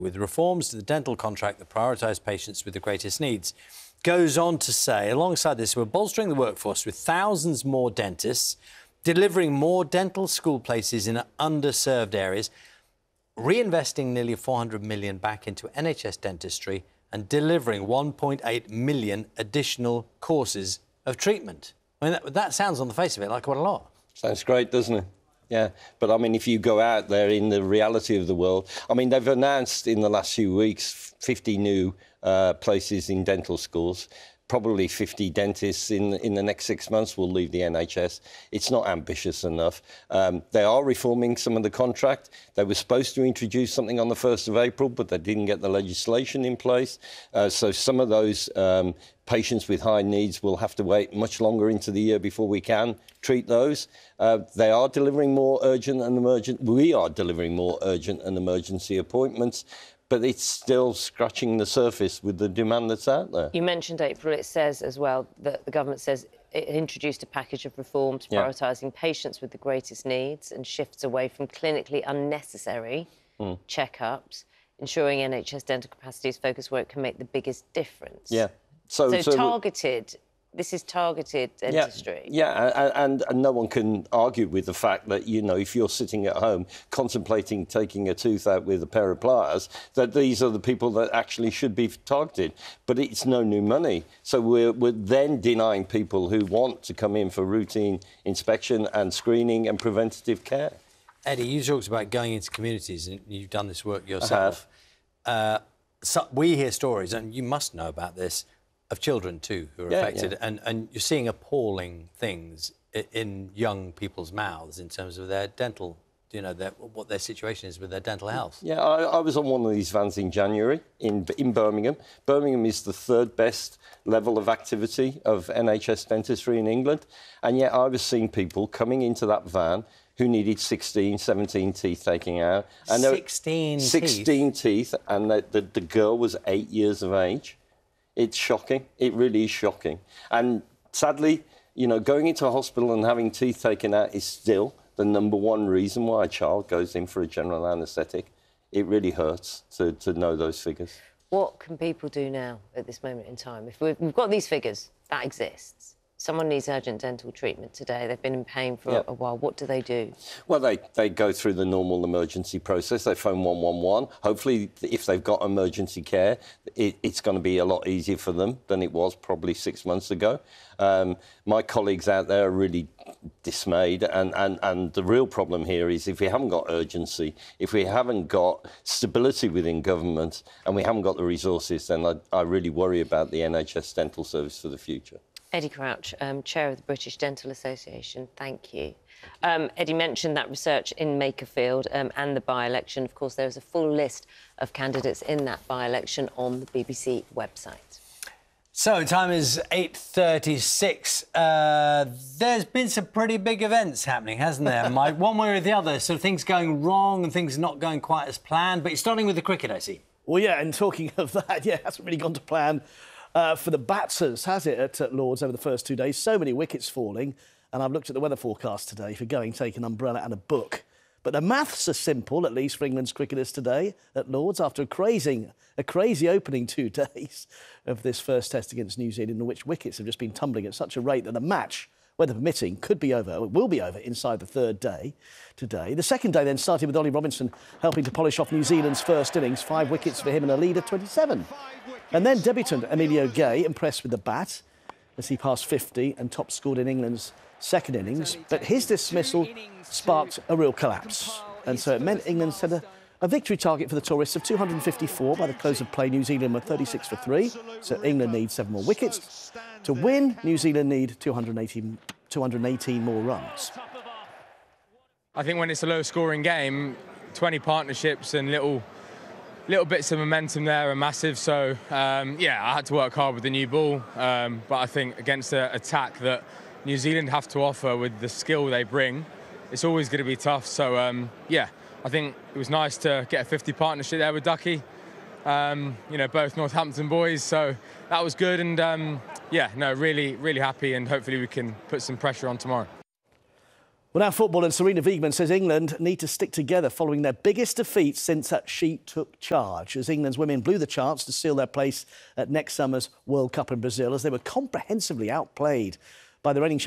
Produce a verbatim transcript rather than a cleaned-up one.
with reforms to the dental contract that prioritise patients with the greatest needs. Goes on to say, alongside this, we're bolstering the workforce with thousands more dentists, delivering more dental school places in underserved areas, reinvesting nearly four hundred million pounds back into N H S dentistry and delivering one point eight million additional courses of treatment. I mean, that, that sounds on the face of it like quite a lot. Sounds great, doesn't it? Yeah, but I mean, if you go out there in the reality of the world, I mean, they've announced in the last few weeks fifty new uh, places in dental schools. Probably fifty dentists in in the next six months will leave the N H S. It's not ambitious enough. Um, they are reforming some of the contract. They were supposed to introduce something on the first of April, but they didn't get the legislation in place. Uh, so some of those um, patients with high needs will have to wait much longer into the year before we can treat those. Uh, they are delivering more urgent and emergent. We are delivering more urgent and emergency appointments. But it's still scratching the surface with the demand that's out there. You mentioned April. It says as well that the government says it introduced a package of reforms yeah. prioritising patients with the greatest needs and shifts away from clinically unnecessary mm. checkups, ensuring N H S dental capacity is focused where it can make the biggest difference. Yeah. So, so, so targeted... This is targeted dentistry. Yeah, yeah and, and no one can argue with the fact that, you know, if you're sitting at home contemplating taking a tooth out with a pair of pliers, that these are the people that actually should be targeted. But it's no new money. So we're, we're then denying people who want to come in for routine inspection and screening and preventative care. Eddie, you talked about going into communities, and you've done this work yourself. Uh, so we hear stories, and you must know about this, of children too who are yeah, affected, yeah. and and you're seeing appalling things in young people's mouths in terms of their dental, you know, their, what their situation is with their dental health. Yeah, I, I was on one of these vans in January in in Birmingham. Birmingham is the third best level of activity of N H S dentistry in England, and yet I was seeing people coming into that van who needed sixteen, seventeen teeth taking out. And sixteen teeth? sixteen teeth, and the, the, the girl was eight years of age. It's shocking. It really is shocking. And sadly, you know, going into a hospital and having teeth taken out is still the number one reason why a child goes in for a general anaesthetic. It really hurts to, to know those figures. What can people do now at this moment in time? If we've, we've got these figures, that exists. Someone needs urgent dental treatment today. They've been in pain for yep. a while. What do they do? Well, they, they go through the normal emergency process. They phone one one one. Hopefully, if they've got emergency care, it, it's going to be a lot easier for them than it was probably six months ago. Um, my colleagues out there are really dismayed. And, and, and the real problem here is if we haven't got urgency, if we haven't got stability within government and we haven't got the resources, then I, I really worry about the N H S dental service for the future. Eddie Crouch, um, Chair of the British Dental Association, thank you. Um, Eddie mentioned that research in Makerfield um, and the by-election. Of course, there is a full list of candidates in that by-election on the B B C website. So, time is eight thirty-six. Uh, there's been some pretty big events happening, hasn't there, Mike? One way or the other, so things going wrong and things not going quite as planned. But you're starting with the cricket, I see. Well, yeah, and talking of that, yeah, it hasn't really gone to plan. Uh, for the Batsers, has it, at, at Lords over the first two days? So many wickets falling. And I've looked at the weather forecast today. For going, take an umbrella and a book. But the maths are simple, at least for England's cricketers today at Lords, after a crazy, a crazy opening two days of this first test against New Zealand, in which wickets have just been tumbling at such a rate that the match, weather permitting, could be over, or will be over inside the third day today. The second day then started with Ollie Robinson helping to polish off New Zealand's first innings, five wickets for him and a lead of twenty-seven. And then debutant Emilio Gay impressed with the bat as he passed fifty and top scored in England's second innings. But his dismissal sparked a real collapse. And so it meant England set a, a victory target for the tourists of two hundred fifty-four by the close of play. New Zealand were thirty-six for three. So England needs seven more wickets. To win, New Zealand need two hundred eighteen, two hundred eighteen more runs. I think when it's a low-scoring game, twenty partnerships and little... Little bits of momentum there are massive, so um, yeah, I had to work hard with the new ball, um, but I think against an attack that New Zealand have to offer with the skill they bring, it's always going to be tough. So um, yeah, I think it was nice to get a fifty partnership there with Ducky, um, you know, both Northampton boys, so that was good, and um, yeah, no, really, really happy, and hopefully we can put some pressure on tomorrow. Well, now football, and Serena Wiegmann says England need to stick together following their biggest defeat since she took charge, as England's women blew the chance to seal their place at next summer's World Cup in Brazil, as they were comprehensively outplayed by the reigning